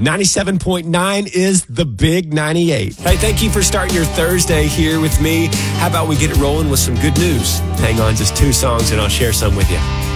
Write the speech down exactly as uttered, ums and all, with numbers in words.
ninety-seven point nine is the Big ninety-eight. Hey, thank you for starting your Thursday here with me. How about we get it rolling with some good news? Hang on, just two songs and I'll share some with you.